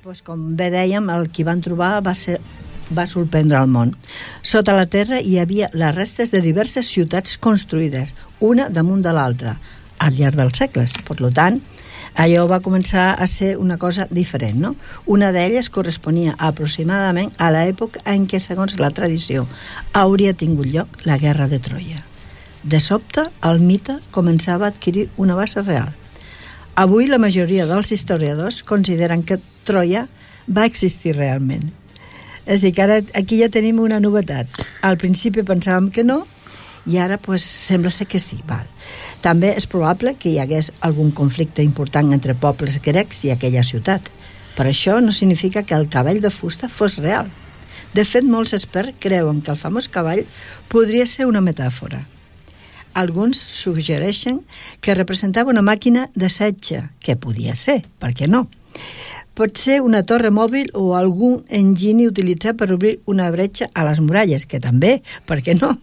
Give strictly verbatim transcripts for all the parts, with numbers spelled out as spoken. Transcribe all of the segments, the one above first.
pues, com bé dèiem, el que van trobar va ser va sorprendre el món. Sota la terra hi havia les restes de diverses ciutats construïdes, una damunt de l'altra, al llarg dels segles. Per tant, allò va començar a ser una cosa diferent, no? Una d'elles corresponia aproximadament a l'època en què, segons la tradició, hauria tingut lloc la guerra de Troia. De sobte, el mite començava a adquirir una base real. Avui, la majoria dels historiadors consideren que Troia va existir realment. És a dir, que ara aquí ja tenim una novetat. Al principi pensàvem que no, i ara pues, sembla ser que sí. Val. També és probable que hi hagués algun conflicte important entre pobles grecs i aquella ciutat. Però això no significa que el cavall de fusta fos real. De fet, molts experts creuen que el famós cavall podria ser una metàfora. Alguns suggereixen que representava una màquina de setge, que podia ser, per què no? Pot ser una torre mòbil o algun enginy utilitzat per obrir una bretxa a les muralles, que també, per què no?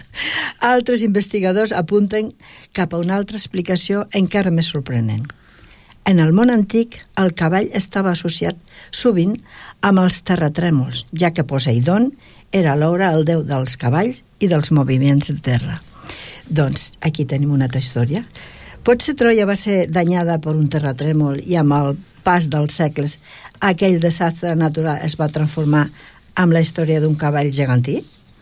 Altres investigadors apunten cap a una altra explicació encara més sorprenent. En el món antic, el cavall estava associat sovint amb els terratrèmols, ja que Poseidon era alhora el déu dels cavalls i dels moviments de terra. Doncs aquí tenim una altra història. Potser Troia va ser danyada per un terratrèmol i amb el pas dels segles aquell desastre natural es va transformar en la història d'un cavall gegantí?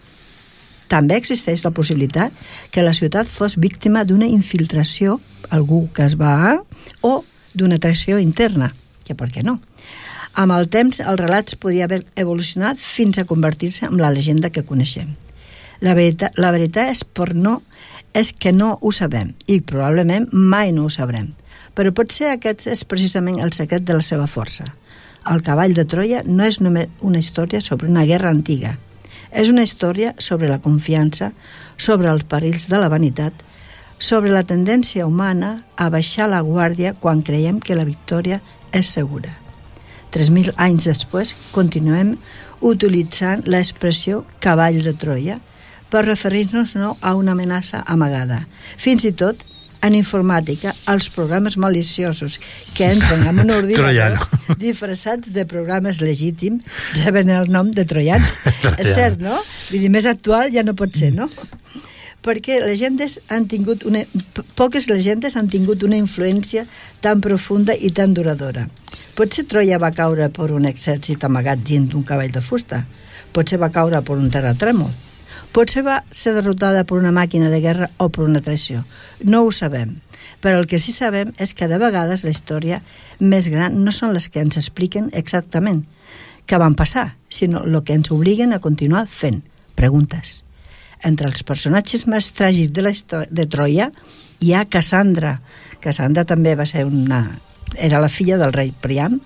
També existeix la possibilitat que la ciutat fos víctima d'una infiltració, algú que es va... o d'una atracció interna, que per què no? Amb el temps, els relats podia haver evolucionat fins a convertir-se en la llegenda que coneixem. La veritat, la veritat és, per no, és que no ho sabem, i probablement mai no ho sabrem. Però potser aquest és precisament el secret de la seva força. El cavall de Troia no és només una història sobre una guerra antiga. És una història sobre la confiança, sobre els perills de la vanitat, sobre la tendència humana a baixar la guàrdia quan creiem que la victòria és segura. Tres mil anys després, continuem utilitzant l'expressió cavall de Troia per referir-nos no a una amenaça amagada. Fins i tot, en informàtica, els programes maliciosos que entren en un ordinador disfressats de programes legítims reben el nom de troians. És cert, no? Vull dir, més actual ja no pot ser, no? Perquè legendes han tingut una... poques legendes han tingut una influència tan profunda i tan duradora. Potser Troia va caure per un exèrcit amagat dins d'un cavall de fusta. Potser va caure per un terratrèmol. Potser va ser derrotada per una màquina de guerra o per una traïció. No ho sabem. Però el que sí sabem és que de vegades la història més gran no són les que ens expliquen exactament què van passar, sinó el que ens obliguen a continuar fent preguntes. Entre els personatges més tràgics de la història de Troia hi ha Cassandra. Cassandra també va ser una... era la filla del rei Priam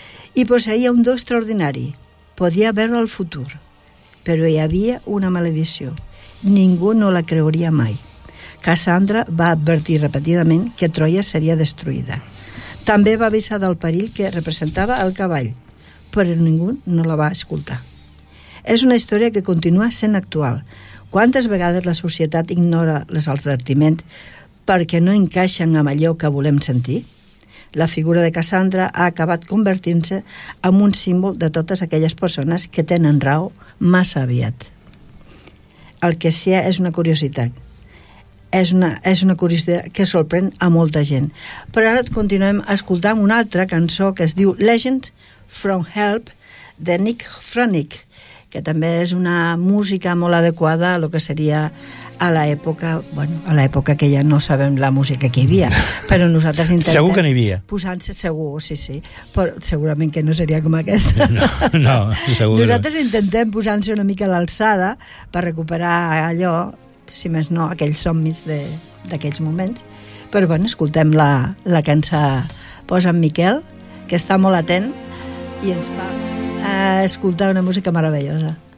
i posseïa un do extraordinari. Podia veure el futur. Però hi havia una maledició. Ningú no la creuria mai. Cassandra va advertir repetidament que Troia seria destruïda. També va avisar del perill que representava el cavall, però ningú no la va escoltar. És una història que continua sent actual. Quantes vegades la societat ignora els advertiments perquè no encaixen amb allò que volem sentir? La figura de Cassandra ha acabat convertint-se en un símbol de totes aquelles persones que tenen raó massa aviat. El que sí és una curiositat. És una, és una curiositat que sorprèn a molta gent. Però ara continuem escoltant una altra cançó que es diu Legend from Help, de Nick Froning, que també és una música molt adequada a lo que seria a l'època, bueno, a l'època que ja no sabem la música que hi havia, però nosaltres intentem... Segur que n'hi havia. Posant-se, segur, sí, sí, però segurament que no seria com aquesta. No, no, segur Nosaltres no. intentem posant-se una mica a l'alçada per recuperar allò, si més no, aquells somnis d'aquells moments. Però, bueno, escoltem la, la cançó Posa en Miquel, que està molt atent i ens fa eh, escoltar una música meravellosa.